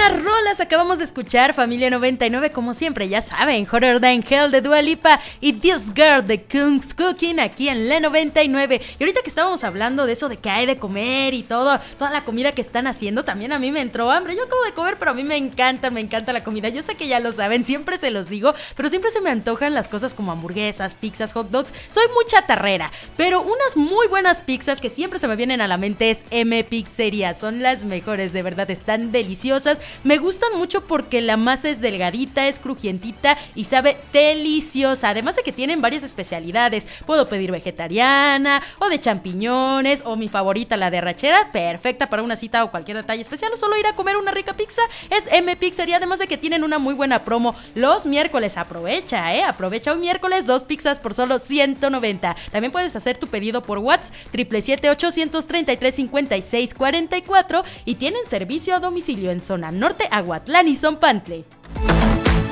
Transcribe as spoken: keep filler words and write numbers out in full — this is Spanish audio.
buenas rolas acabamos de escuchar, familia noventa y nueve, como siempre, ya saben, Hotter Than Hell de Dua Lipa y This Girl de Kung's Cooking aquí en la noventa y nueve. Y ahorita que estábamos hablando de eso de que hay de comer y todo, toda la comida que están haciendo, también a mí me entró hambre. Yo acabo de comer, pero a mí me encanta, me encanta la comida. Yo sé que ya lo saben, siempre se los digo, pero siempre se me antojan las cosas como hamburguesas, pizzas, hot dogs. Soy muy chatarrera, pero unas muy buenas pizzas que siempre se me vienen a la mente es M Pizzería. Son las mejores, de verdad, están deliciosas. Me gustan mucho porque la masa es delgadita, es crujientita y sabe deliciosa. Además de que tienen varias especialidades. Puedo pedir vegetariana o de champiñones o mi favorita, la de arrachera, perfecta para una cita o cualquier detalle especial o solo ir a comer una rica pizza. Es M Pizzería, además de que tienen una muy buena promo los miércoles. Aprovecha, eh, aprovecha un miércoles, dos pizzas por solo ciento noventa. También puedes hacer tu pedido por WhatsApp, siete siete siete, ochocientos treinta y tres, cincuenta y seis cuarenta y cuatro, y tienen servicio a domicilio en zona norte, Aguatlán y Zompantle.